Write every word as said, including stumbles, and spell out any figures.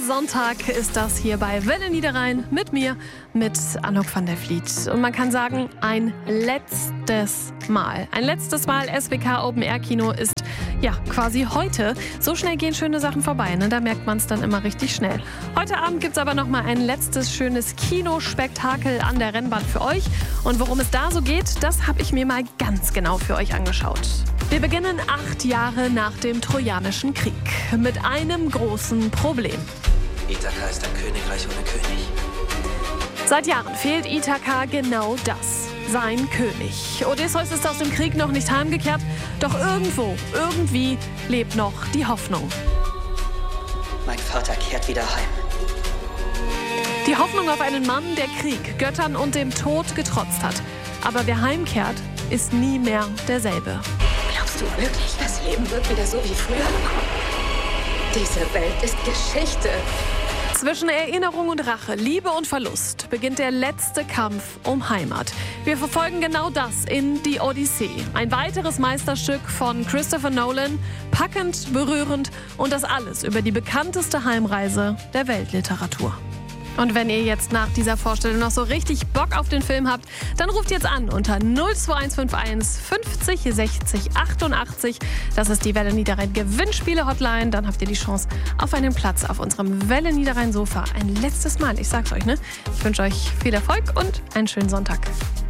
Sonntag ist das hier bei Welle Niederrhein mit mir, mit Anouk van der Vliet. Und man kann sagen, ein letztes Mal. Ein letztes Mal S W K Open Air Kino ist ja quasi heute. So schnell gehen schöne Sachen vorbei, ne? Da merkt man es dann immer richtig schnell. Heute Abend gibt es aber noch mal ein letztes schönes Kinospektakel an der Rennbahn für euch. Und worum es da so geht, das habe ich mir mal ganz genau für euch angeschaut. Wir beginnen acht Jahre nach dem Trojanischen Krieg mit einem großen Problem. Ithaka ist ein Königreich ohne König. Seit Jahren fehlt Ithaka genau das, sein König. Odysseus ist aus dem Krieg noch nicht heimgekehrt, doch irgendwo, irgendwie lebt noch die Hoffnung. Mein Vater kehrt wieder heim. Die Hoffnung auf einen Mann, der Krieg, Göttern und dem Tod getrotzt hat. Aber wer heimkehrt, ist nie mehr derselbe. Glaubst du wirklich, das Leben wird wieder so wie früher? Diese Welt ist Geschichte. Zwischen Erinnerung und Rache, Liebe und Verlust beginnt der letzte Kampf um Heimat. Wir verfolgen genau das in Die Odyssee. Ein weiteres Meisterstück von Christopher Nolan, packend, berührend und das alles über die bekannteste Heimreise der Weltliteratur. Und wenn ihr jetzt nach dieser Vorstellung noch so richtig Bock auf den Film habt, dann ruft jetzt an unter null zwei eins fünf eins fünfzig sechzig achtundachtzig. Das ist die Welle Niederrhein Gewinnspiele-Hotline. Dann habt ihr die Chance auf einen Platz auf unserem Welle Niederrhein Sofa. Ein letztes Mal, ich sag's euch, ne? Ich wünsche euch viel Erfolg und einen schönen Sonntag.